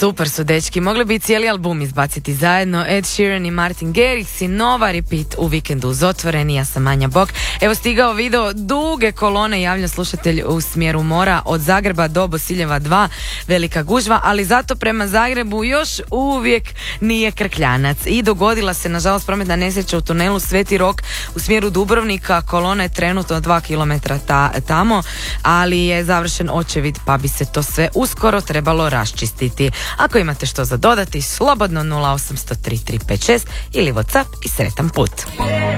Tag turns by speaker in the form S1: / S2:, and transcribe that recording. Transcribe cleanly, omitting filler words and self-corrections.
S1: Super su dečki, mogli bi cijeli album izbaciti zajedno. Ed Sheeran i Martin Garrix i nova repeat u vikendu uz otvoreni. Ja sam Anja Bok. Evo stigao video duge kolone, javlja slušatelj u smjeru mora od Zagreba do Bosiljeva 2, velika gužva, ali zato prema Zagrebu još uvijek nije Krkljanac. I dogodila se nažalost prometna nesreća u tunelu Sveti Rok u smjeru Dubrovnika. Kolona je trenutno 2 km tamo, ali je završen očevid pa bi se to sve uskoro trebalo raščistiti. Ako imate što za dodati, slobodno 0800 3356 ili WhatsApp i sretan put.